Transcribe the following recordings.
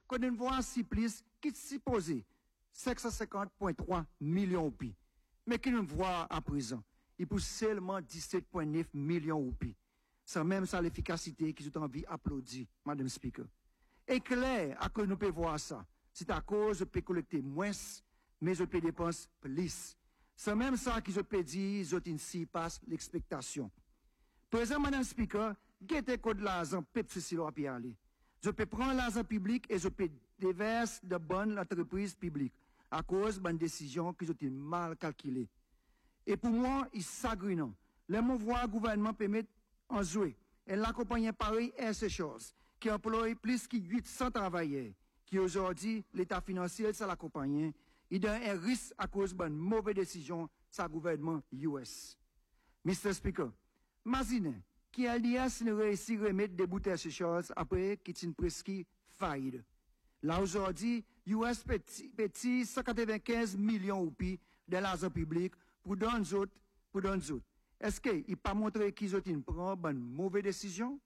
qu'on ne voit si plus qui supposé 550,3 millions de roupies. Mais qui nous voit à présent, il pousse seulement 17,9 millions de roupies. Sans même ça l'efficacité qui ont envie d'applaudir, Madame Speaker. Et clair, à que nous pouvons voir ça, c'est à cause de peut collecter moins, mais je peux dépenser plus. C'est même ça qui je peux dire, je ici passe l'expectation. Président, Madame Speaker, guettez code l'argent, Pepsi Silo à aller. Je peux prendre l'argent public et je peux déverser de bonnes entreprises publiques à cause de bonnes décisions qui ont mal calculées. Et pour moi, il s'agrinant. Le mouvement gouvernement permet en jouer. Et l'accompagner Paris et ces choses, qui emploie plus de 800 travailleurs, qui aujourd'hui, l'État financier, ça l'accompagne. Il donne un risque à cause d'une mauvaise décision, sa gouvernement US. Mr. Speaker, imaginez qui LDS ne réussit à remettre des bouteilles ces choses après qu'il ait presque failli. Là aujourd'hui, US petit 195 millions de roupies de l'argent public pour donner autres, Est-ce qu'il n'a pas montré qu'ils ont pris une mauvaise décision?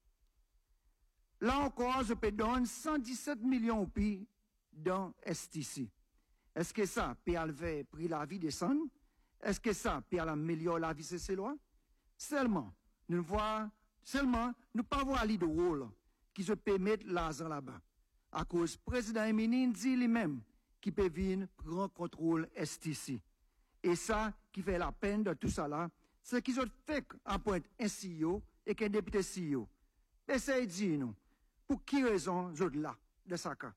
Là encore, je peux donner 117 millions de roupies dans STC. Est-ce que ça peut faire prix la vie descendre? Est-ce que ça peut améliorer la vie de ces lois? Seulement, nous pas voir l'idée de rôle qui se permet l'argent là-bas. À cause du président Eminin dit lui-même qu'il peut venir prendre contrôle STC. Et ça, qui fait la peine de tout ça là, c'est qu'ils ont fait appointer un CEO et qu'un député CEO. Essayez de dire nous, pour qui raison je là, de ça cas.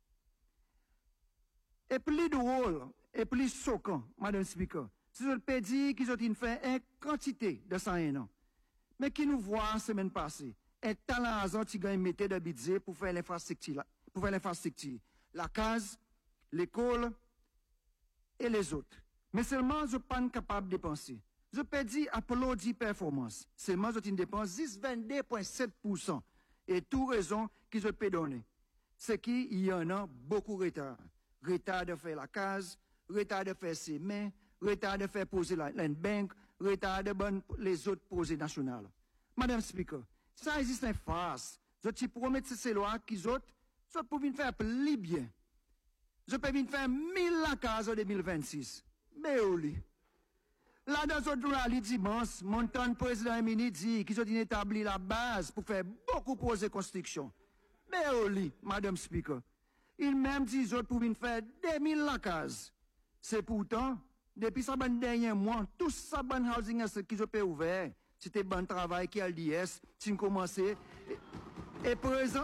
Et plus drôle, et plus choquant, Madame Speaker, si je peux dire qu'ils ont fait une quantité de 101 ans. Mais qui nous voit la semaine passée, un talent argent qui gagne mettre de budget pour faire l'infrastructure, la case, l'école et les autres. Mais seulement je ne suis pas capable de dépenser. Je peux dire applaudir performance. Seulement je dépense 22,7%. Et tout raison que je peux donner. C'est qu'il y en a beaucoup de retard. Retard de faire la case, retard de faire ses mains, retard de faire poser la land bank, retard de les autres posés nationales. Madame Speaker, ça existe en face. Je te promets que ces lois qu'ils ont, je peux venir faire plus bien. Je peux venir faire 1000 la case en 2026. Mais oui. Là, dans notre rallye dimanche, mon président Emini dit qu'ils ont établi la base pour faire beaucoup de projets de construction. Mais oui, Madame Speaker. Il même dit qu'ils pour venir faire 2000 la case. C'est pourtant, depuis ça, ben dernier mois, tout ça, ben housing qu'ils ont ouvert, c'était bon travail qui a LDS, qui a commencé. Et présent,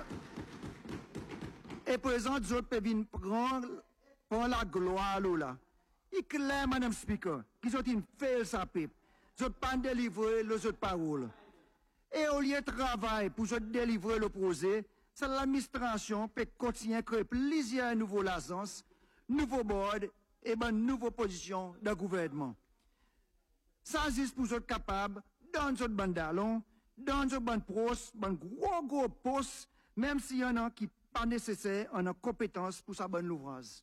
les autres peuvent venir prendre la gloire là. Il est clair, Madame Speaker, qu'ils ont fait ça, pipe. Ils n'ont pas délivré les autres paroles. Et au lieu de travail pour délivrer le projet, c'est l'administration peut continuer à créer plusieurs nouveaux licences, nouveaux boards et une nouvelle position de gouvernement. Ça juste pour être capable, dans notre bandalon, dans notre bande pros, un gros poste, même s'il y en a qui pas nécessaire, en a compétence pour sa bonne ouvrage.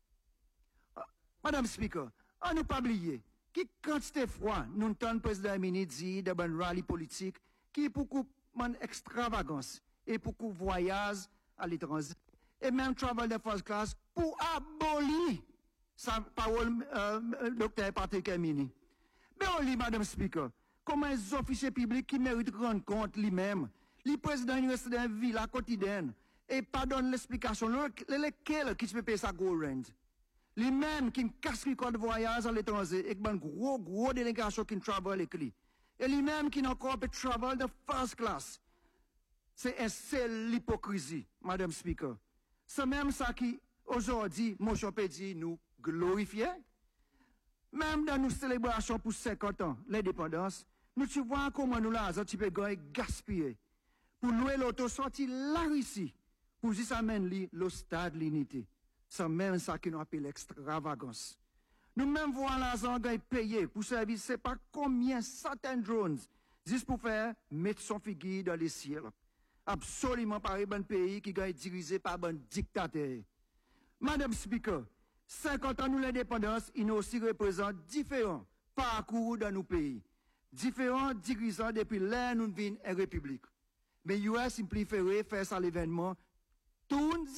Madame Speaker, on ne pas oublier que quantité froid, nous entendons le président Emini dire de bonne rallye politique, qui est beaucoup extravagance et beaucoup voyage à l'étranger, et même travel de first class pour abolir sa parole, docteur Patrick Emini. Mais on lit, Madame Speaker, comment les officiers publics qui méritent de rendre compte lui-même, le président reste dans une ville quotidienne, et pas donne l'explication, lequel qui se peut payer sa go rent. Lui-même qui casse le code de voyage à l'étranger et qui a une gros délégation qui travaille avec lui. Et lui-même qui n'a encore pas de travail de first class. C'est l'hypocrisie, Madame Speaker. C'est même ça qui, aujourd'hui, motion peut dire nous glorifier. Même dans nos célébrations pour 50 ans, l'indépendance, nous tu vois comment nous là, un petit peu gaspiller. Pour louer l'auto sorti la Russie, pour juste amener le stade l'unité. C'est même ça qui nous appelle l'extravagance. Nous même voyons l'argent payé pour servir, c'est pas combien certains drones, juste pour faire mettre son figure dans les ciels. Absolument pas un pays qui est dirigé par un dictateur. Madame Speaker, 50 ans nous l'indépendance, il nous aussi représente différents parcours dans nos pays. Différents dirigeants depuis l'ère nous venons en République. Mais US, il préférait faire ça l'événement, tout